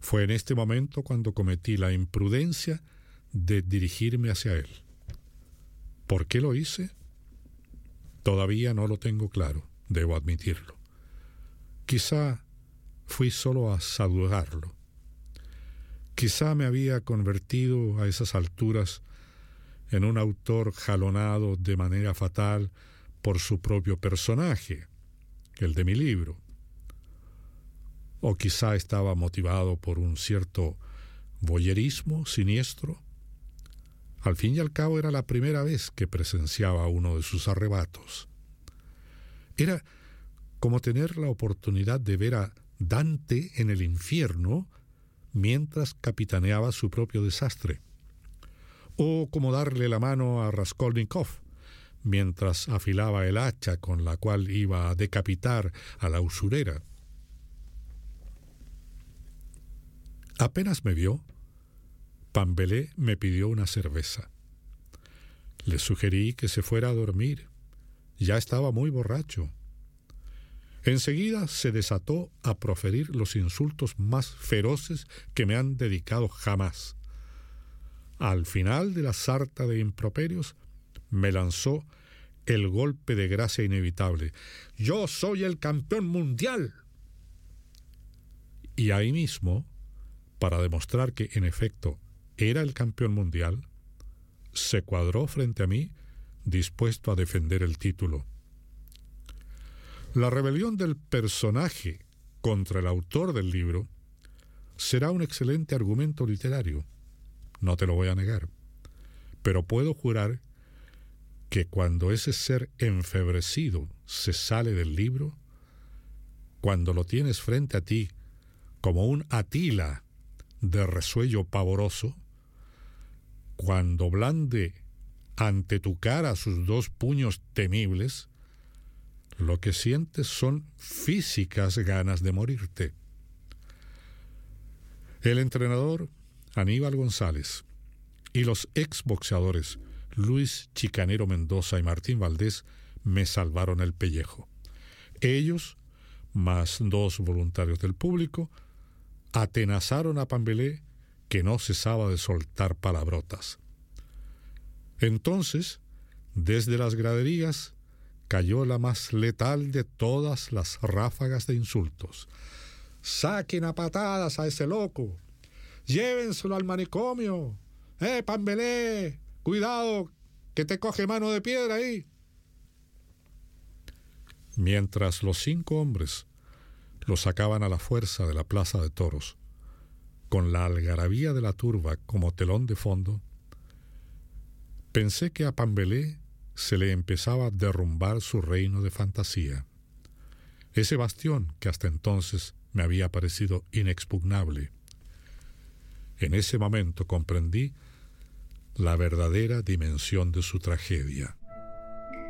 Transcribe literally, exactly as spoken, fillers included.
Fue en este momento cuando cometí la imprudencia de dirigirme hacia él. ¿Por qué lo hice? Todavía no lo tengo claro, debo admitirlo. Quizá fui solo a saludarlo. Quizá me había convertido a esas alturas en un autor jalonado de manera fatal por su propio personaje, el de mi libro. O quizá estaba motivado por un cierto voyerismo siniestro. Al fin y al cabo era la primera vez que presenciaba uno de sus arrebatos. Era como tener la oportunidad de ver a Dante en el infierno mientras capitaneaba su propio desastre, o como darle la mano a Raskolnikov mientras afilaba el hacha con la cual iba a decapitar a la usurera. Apenas me vio, Pambelé me pidió una cerveza. Le sugerí que se fuera a dormir. Ya estaba muy borracho. Enseguida se desató a proferir los insultos más feroces que me han dedicado jamás. Al final de la sarta de improperios, me lanzó el golpe de gracia inevitable. ¡Yo soy el campeón mundial! Y ahí mismo, para demostrar que en efecto era el campeón mundial, se cuadró frente a mí, dispuesto a defender el título. La rebelión del personaje contra el autor del libro será un excelente argumento literario, no te lo voy a negar, pero puedo jurar que cuando ese ser enfebrecido se sale del libro, cuando lo tienes frente a ti como un Atila de resuello pavoroso, cuando blande ante tu cara sus dos puños temibles, lo que sientes son físicas ganas de morirte. El entrenador Aníbal González y los exboxeadores Luis Chicanero Mendoza y Martín Valdés me salvaron el pellejo. Ellos, más dos voluntarios del público, atenazaron a Pambelé, que no cesaba de soltar palabrotas. Entonces, desde las graderías, cayó la más letal de todas las ráfagas de insultos. ¡Saquen a patadas a ese loco! ¡Llévenselo al manicomio! ¡Eh, Pambelé! ¡Cuidado, que te coge mano de piedra ahí! Mientras los cinco hombres lo sacaban a la fuerza de la plaza de toros, con la algarabía de la turba como telón de fondo, pensé que a Pambelé se le empezaba a derrumbar su reino de fantasía. Ese bastión que hasta entonces me había parecido inexpugnable. En ese momento comprendí la verdadera dimensión de su tragedia.